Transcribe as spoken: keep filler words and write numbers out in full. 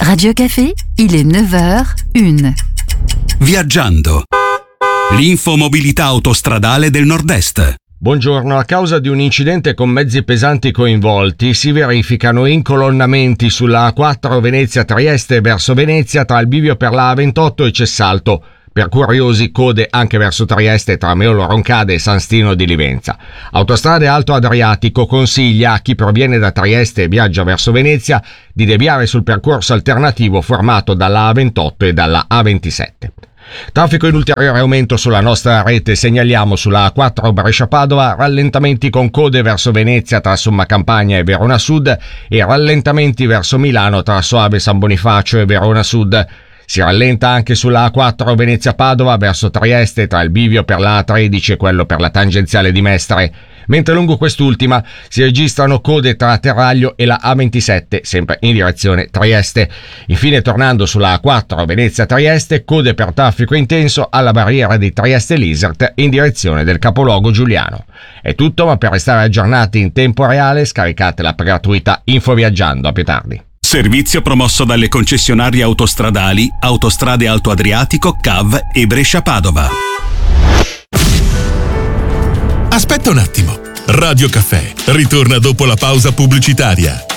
Radio Café, il est neuf heures une. Viaggiando. L'infomobilità autostradale del Nord-Est. Buongiorno, a causa di un incidente con mezzi pesanti coinvolti si verificano incolonnamenti sulla A quattro Venezia-Trieste verso Venezia tra il bivio per la A ventotto e Cessalto. Per curiosi, code anche verso Trieste tra Meolo Roncade e San Stino di Livenza. Autostrade Alto Adriatico consiglia a chi proviene da Trieste e viaggia verso Venezia di deviare sul percorso alternativo formato dalla A ventotto e dalla A ventisette. Traffico in ulteriore aumento sulla nostra rete, segnaliamo sulla A quattro Brescia-Padova rallentamenti con code verso Venezia tra Somma Campagna e Verona Sud e rallentamenti verso Milano tra Soave San Bonifacio e Verona Sud. Si rallenta anche sulla A quattro Venezia-Padova verso Trieste tra il bivio per la A tredici e quello per la tangenziale di Mestre, mentre lungo quest'ultima si registrano code tra Terraglio e la A ventisette, sempre in direzione Trieste. Infine, tornando sulla A quattro Venezia-Trieste, code per traffico intenso alla barriera di Trieste-Lisert in direzione del capoluogo giuliano. È tutto, ma per restare aggiornati in tempo reale scaricate l'app gratuita Info Viaggiando. A più tardi. Servizio promosso dalle concessionarie autostradali Autostrade Alto Adriatico, C A V e Brescia-Padova. Aspetta un attimo. Radio Caffè ritorna dopo la pausa pubblicitaria.